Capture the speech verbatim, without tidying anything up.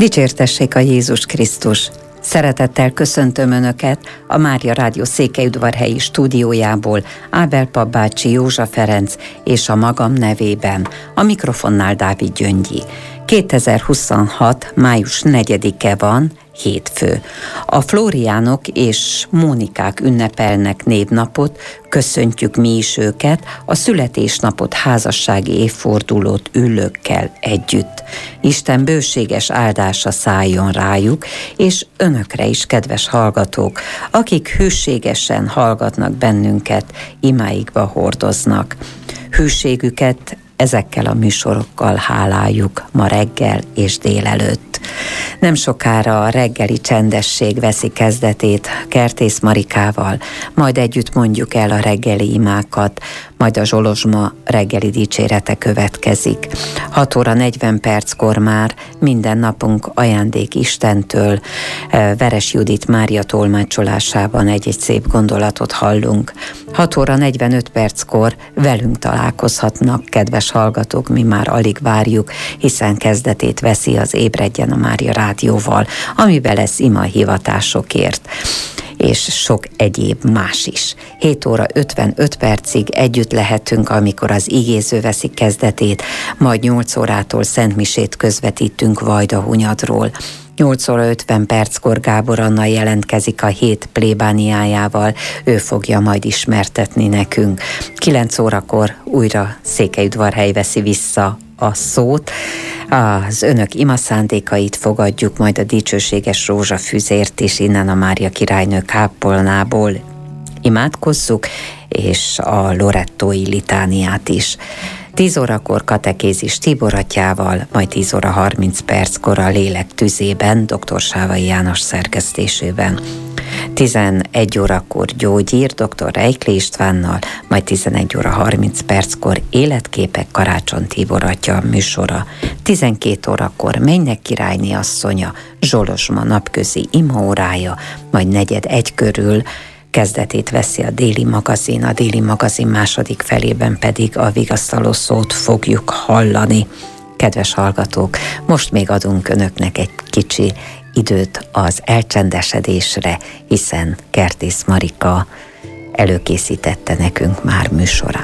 Dicsértessék a Jézus Krisztus! Szeretettel köszöntöm Önöket a Mária Rádió székelyudvarhelyi stúdiójából, Ábel Pap bácsi, Józsa Ferenc és a magam nevében, a mikrofonnál Dávid Gyöngyi. kétezer-huszonhat. május negyedike van, hétfő. A Flóriánok és Mónikák ünnepelnek névnapot, köszöntjük mi is őket, a születésnapot, házassági évfordulót üllőkkel együtt. Isten bőséges áldása szálljon rájuk, és önökre is, kedves hallgatók, akik hűségesen hallgatnak bennünket, imáikba hordoznak. Hűségüket ezekkel a műsorokkal háláljuk ma reggel és délelőtt. Nem sokára a reggeli csendesség veszi kezdetét Kertész Marikával, majd együtt mondjuk el a reggeli imákat, majd a Zsolozsma reggeli dicsérete következik. hat óra negyven perckor már minden napunk ajándék Istentől, Veres Judit Mária tolmácsolásában egy-egy szép gondolatot hallunk. hat óra negyvenöt perckor velünk találkozhatnak, kedves hallgatók, mi már alig várjuk, hiszen kezdetét veszi az Ébredjen a Mária Rádióval, amiben lesz ima hivatásokért, és sok egyéb más is. hét óra ötvenöt percig együtt lehetünk, amikor az igéző veszi kezdetét, majd nyolc órától szentmisét közvetítünk Vajdahunyadról. nyolc óra ötven perckor Gábor Anna jelentkezik a hét plébániájával, ő fogja majd ismertetni nekünk. kilenc órakor újra Székelyudvarhely veszi vissza a szót, az önök imaszándékait fogadjuk, majd a dicsőséges rózsafüzért is innen a Mária királynő kápolnából imádkozzuk, és a lorettói litániát is. tíz órakor katekézis Tibor atyával, majd tíz óra harminc perckor a Lélek tüzében, dr. Sávai János szerkesztésében. tizenegy órakor gyógyír dr. Reikli Istvánnal, majd tizenegy óra harminc perckor Életképek Karácsony Tibor atya műsora. tizenkét órakor Mennyek királyné asszonya, Zsolozsma napközi imaórája, majd negyed egy körül kezdetét veszi a Déli magazin, a Déli magazin második felében pedig a vigasztaló szót fogjuk hallani. Kedves hallgatók, most még adunk önöknek egy kicsi időt az elcsendesedésre, hiszen Kertész Marika előkészítette nekünk már műsorát.